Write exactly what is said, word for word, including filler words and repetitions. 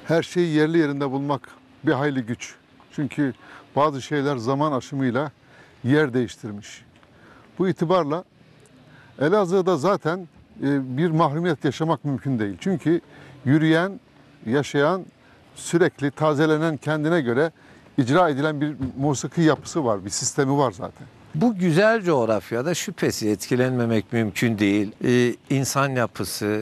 Her şeyi yerli yerinde bulmak bir hayli güç. Çünkü bazı şeyler zaman aşımıyla yer değiştirmiş. Bu itibarla Elazığ'da zaten e, bir mahrumiyet yaşamak mümkün değil. Çünkü yürüyen, yaşayan, sürekli tazelenen, kendine göre icra edilen bir musiki yapısı var, bir sistemi var zaten. Bu güzel coğrafyada şüphesiz etkilenmemek mümkün değil. Ee, insan yapısı,